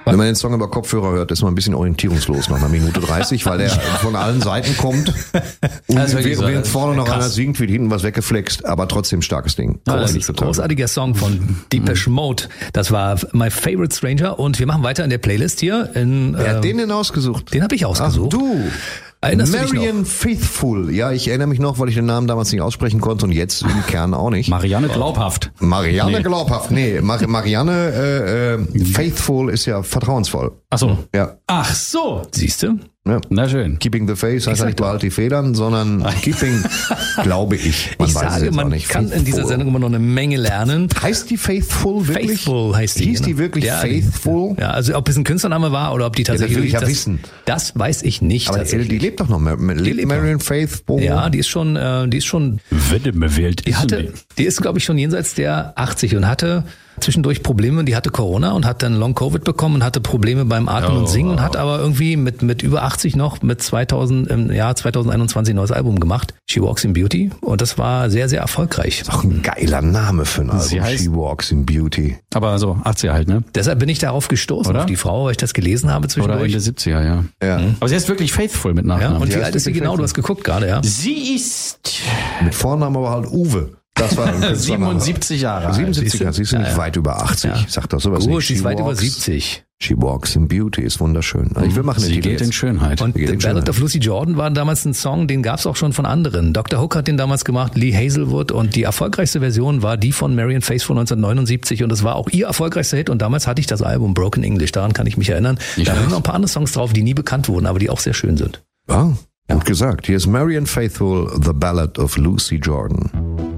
Wenn man den Song über Kopfhörer hört, ist man ein bisschen orientierungslos nach einer Minute 30, weil der von allen Seiten kommt. Und während vorne noch einer singt, wird hinten was weggeflext, aber trotzdem starkes Ding. Das ist ein großartiger Song von Depeche Mode. Das war My Favorite Stranger und wir machen weiter in der Playlist hier. Wer hat den denn ausgesucht? Den habe ich ausgesucht. Ach, du! Erinnerst du dich noch? Marianne Faithfull. Ja, ich erinnere mich noch, weil ich den Namen damals nicht aussprechen konnte und jetzt im Kern auch nicht. Marianne Glaubhaft. Marianne Glaubhaft. Nee, Marianne Faithful ist ja vertrauensvoll. Ach so. Ja. Ach so. Siehst du? Ja. Na schön. Keeping the Faith heißt ja nicht behalt die Federn, sondern Keeping, glaube ich. Ich sage, man kann in dieser Sendung immer noch eine Menge lernen. Heißt die Faithful wirklich? Faithful heißt die. Hieß die wirklich Faithful? Ja, also ob es ein Künstlername war oder ob die tatsächlich... Ja, das will ich ja wissen. Das weiß ich nicht. Aber die lebt doch noch. Marianne Faithfull. Ja, die ist schon... Die ist, glaube ich, schon jenseits der 80 und hatte zwischendurch Probleme. Die hatte Corona und hat dann Long-Covid bekommen und hatte Probleme beim Atmen und Singen und hat aber irgendwie mit über 80 noch im Jahr 2021 ein neues Album gemacht. She Walks in Beauty. Und das war sehr, sehr erfolgreich. Ist auch ein geiler Name für ein Album. Sie heißt, She Walks in Beauty. Aber so 80er halt, ne? Deshalb bin ich darauf gestoßen, oder? Auf die Frau, weil ich das gelesen habe zwischendurch. Oder Ende 70er, ja. Aber sie ist wirklich Faithful mit Nachnamen. Ja, und wie alt ist sie genau? Du hast geguckt gerade, ja? Sie ist... Mit Vornamen aber halt Uwe. Das war 77 Jahre alt. 77 Jahre, sie ist nicht weit über 80. Ich sag doch sowas nicht. nicht. Sie ist weit über 70. She Walks in Beauty ist wunderschön. Ich will machen Sie geht in Schönheit. Und The Ballad of Lucy Jordan war damals ein Song, den gab es auch schon von anderen. Dr. Hook hat den damals gemacht, Lee Hazelwood, und die erfolgreichste Version war die von Marianne Faithfull 1979 und das war auch ihr erfolgreichster Hit und damals hatte ich das Album Broken English, daran kann ich mich erinnern. Da haben noch ein paar andere Songs drauf, die nie bekannt wurden, aber die auch sehr schön sind. Ja, gut gesagt. Hier ist Marianne Faithfull, The Ballad of Lucy Jordan.